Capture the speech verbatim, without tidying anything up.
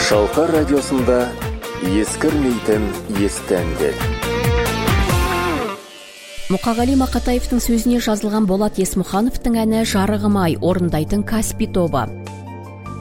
Шалқар радиосында ескірмейтін есті әндер. Мұқағали Мақатаевтың сөзіне жазылған Болат Есмұхановтың әні «Жарығым ай» орындайтын Каспий тобы.